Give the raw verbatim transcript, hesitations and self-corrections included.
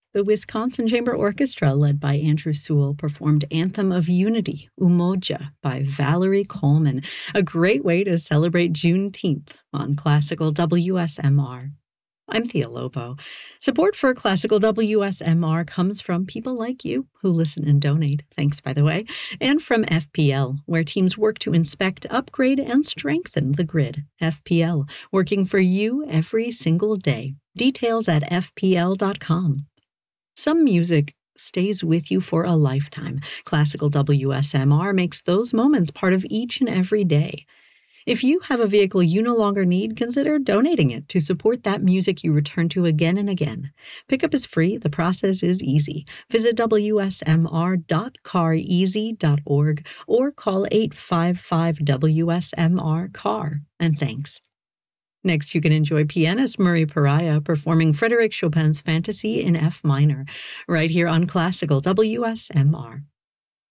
The Wisconsin Chamber Orchestra, led by Andrew Sewell, performed Anthem of Unity, Umoja, by Valerie Coleman, a great way to celebrate Juneteenth on Classical W S M R. I'm Thea Lobo. Support for Classical W S M R comes from people like you who listen and donate, thanks by the way, and from F P L, where teams work to inspect, upgrade, and strengthen the grid. F P L, working for you every single day. Details at f p l dot com. Some music stays with you for a lifetime. Classical W S M R makes those moments part of each and every day. If you have a vehicle you no longer need, consider donating it to support that music you return to again and again. Pickup is free. The process is easy. Visit w s m r dot car easy dot org or call eight five five W S M R C A R. And thanks. Next, you can enjoy pianist Murray Pariah performing Frédéric Chopin's Fantasy in F minor, right here on Classical W S M R.